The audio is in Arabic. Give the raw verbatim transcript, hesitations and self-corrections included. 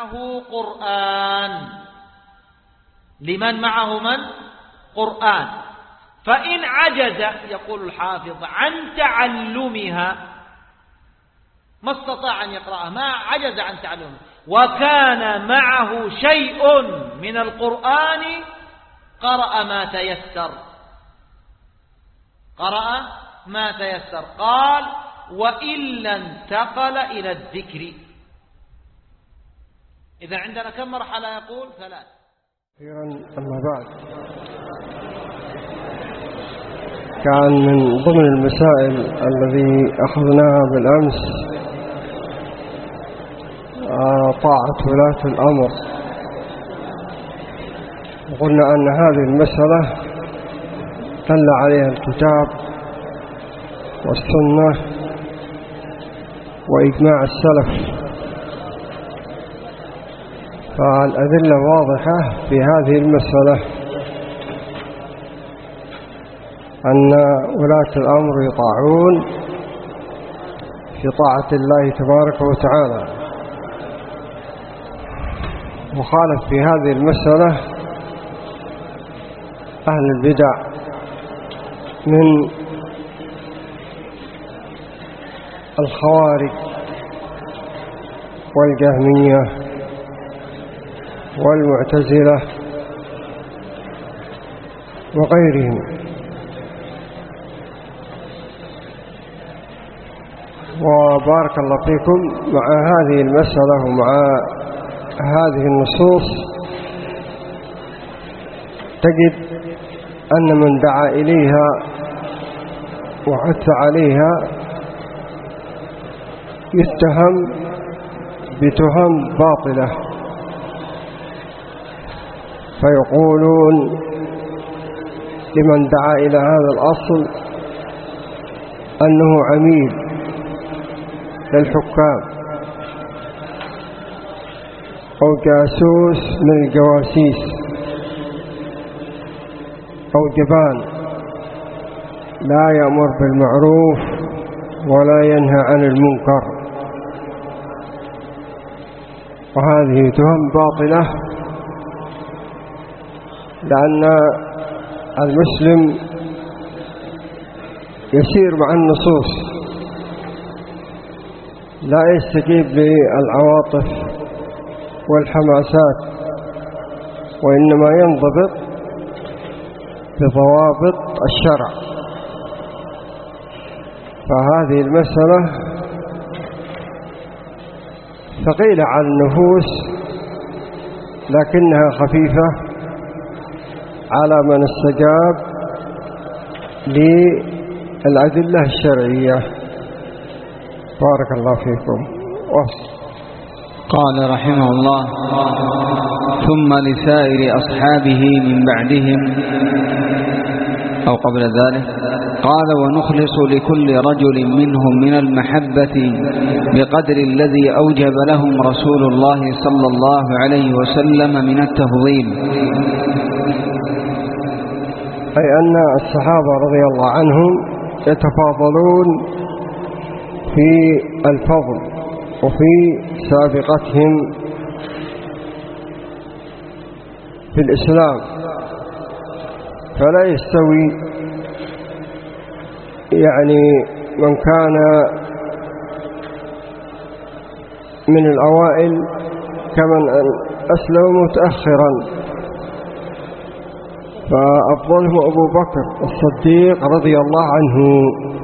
معه قرآن لمن معه من؟ قرآن. فإن عجز يقول الحافظ عن تعلمها، ما استطاع أن يقرأها، ما عجز عن تعلمها، وكان معه شيء من القرآن، قرأ ما تيسر، قرأ ما تيسر. قال وإلا انتقل إلى الذكر. إذا عندنا كم مرحلة؟ يقول ثلاث. أما بعد، كان من ضمن المسائل الذي أخذناها بالأمس طاعة ولاة الأمر، وقلنا أن هذه المسألة دل عليها الكتاب والسنة وإجماع السلف، فالأدلة واضحة في هذه المسألة أن ولاة الأمر يطاعون في طاعة الله تبارك وتعالى. وخالف في هذه المسألة أهل البدع من الخوارج والجهمية والمعتزلة وغيرهم. وبارك الله فيكم، مع هذه المسألة ومع هذه النصوص تجد أن من دعا إليها وحث عليها يتهم بتهم باطلة، فيقولون لمن دعا إلى هذا الأصل أنه عميل للحكام أو جاسوس من الجواسيس أو جبان لا يأمر بالمعروف ولا ينهى عن المنكر. وهذه تهم باطلة، لأن المسلم يسير مع النصوص، لا يستجيب للعواطف والحماسات، وإنما ينضبط بضوابط الشرع. فهذه المسألة ثقيلة على النفوس، لكنها خفيفة على من استجاب للأدلة الشرعية. بارك الله فيكم. وصل. قال رحمه الله: ثم لسائر أصحابه من بعدهم أو قبل ذلك، قال: ونخلص لكل رجل منهم من المحبة بقدر الذي أوجب لهم رسول الله صلى الله عليه وسلم من التفضيل. أي أن الصحابة رضي الله عنهم يتفاضلون في الفضل وفي سابقتهم في الإسلام، فلا يستوي يعني من كان من الأوائل كمن أسلم متأخرا، فأفضلهم أبو بكر الصديق رضي الله عنه.